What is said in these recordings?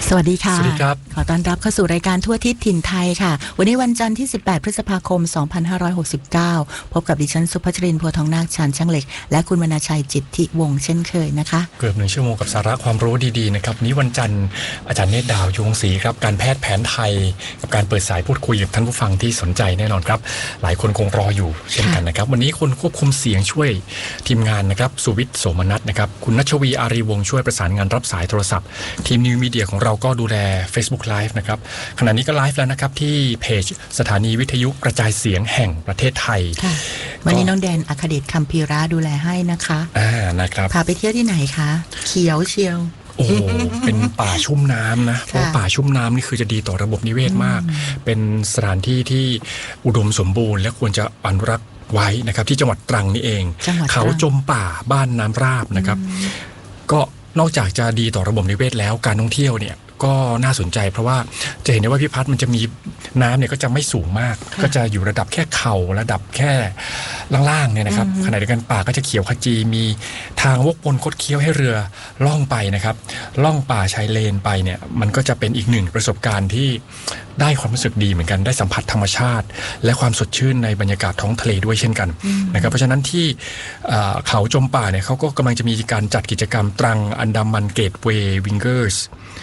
สวัสดีค่ะสวัสดีครับขอต้อนรับเข้าสู่รายการทั่วทิศถิ่นไทยค่ะวันนี้วันจันทร์ที่18พฤษภาคม2569พบกับดิฉันสุภัชรินทร์ พัวทองนาค ชาญช่างเหล็กและคุณวรรณชัยจิตติวงศ์เช่นเคยนะคะเกือบ1 ชั่วโมงกับสาระความรู้ดีๆนะครับนี้วันจันทร์อาจารย์เนตรดาวยวงศรีครับการแพทย์แผนไทยกับการเปิดสายพูดคุยกับท่านผู้ฟังที่สนใจแน่นอนครับหลายคนคงรออยู่เช่นกันนะครับวันนี้คนควบคุมเสียงช่วยทีมงานนะครับสุวิทย์โสมนัสนะครับคุณณัชวีอารีวงศ์ช่วยประสานงานรับสายโทรศัพท์ทีมนิวมีเดียของเราก็ดูแล Facebook Live นะครับขณะนี้ก็ไลฟ์แล้วนะครับที่เพจสถานีวิทยุกระจายเสียงแห่งประเทศไทยวันนี้น้องแดนอัครเดช คัมภีระดูแลให้นะคะนะครับพาไปเที่ยวที่ไหนคะเขียวเชียวโอ้โหเป็นป่าชุ่มน้ำนะเพราะป่าชุ่มน้ำนี่คือจะดีต่อระบบนิเวศมากเป็นสถานที่ที่อุดมสมบูรณ์และควรจะอนุรักษ์ไว้นะครับที่จังหวัดตรังนี่เองเขาจมป่าบ้านน้ำราบนะครับก็นอกจากจะดีต่อระบบนิเวศแล้วการท่องเที่ยวเนี่ยก็น่าสนใจเพราะว่าจะเห็นได้ว่าพิพัฒน์มันจะมีน้ำเนี่ยก็จะไม่สูงมากก็จะอยู่ระดับแค่เข่าระดับแค่ล่างๆเนี่ยนะครับขณะเดียวกันป่าก็จะเขียวขจีมีทางวกวนคดเคี้ยวให้เรือล่องไปนะครับล่องป่าชายเลนไปเนี่ยมันก็จะเป็นอีกหนึ่งประสบการณ์ที่ได้ความรู้สึกดีเหมือนกันได้สัมผัสธรรมชาติและความสดชื่นในบรรยากาศท้องทะเลด้วยเช่นกันนะครับเพราะฉะนั้นที่เขาจมป่าเนี่ยเขาก็กำลังจะมีการจัดกิจกรรมตรังอันดามันเกตเวย์วิงเกอร์ส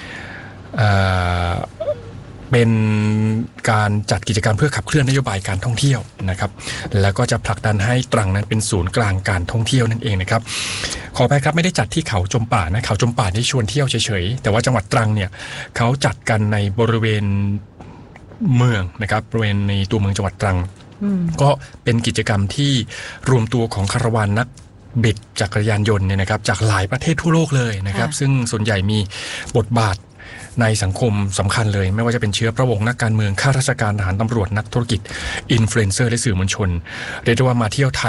เป็นการจัดกิจกรรมเพื่อขับเคลื่อนนโยบายการท่องเที่ยวนะครับแล้วก็จะผลักดันให้ตรังนั้นเป็นศูนย์กลางการท่องเที่ยวนั่นเองนะครับขออภัยครับไม่ได้จัดที่เขาจมป่านะเขาจมป่าที่ชวนเที่ยวเฉยๆแต่ว่าจังหวัดตรังเนี่ยเขาจัดกันในบริเวณเมืองนะครับบริเวณในตัวเมืองจังหวัดตรังก็เป็นกิจกรรมที่รวมตัวของคาราวานนักบิดจักรยานยนต์เนี่ยนะครับจากหลายประเทศทั่วโลกเลยนะครับซึ่งส่วนใหญ่มีบทบาทในสังคมสำคัญเลยไม่ว่าจะเป็นเชื้อพระวงศ์นักการเมืองข้าราชการทหารตำรวจนักธุรกิจอินฟลูเอนเซอร์และสื่อมวลชนเรียกได้ว่ามาเที่ยวไทย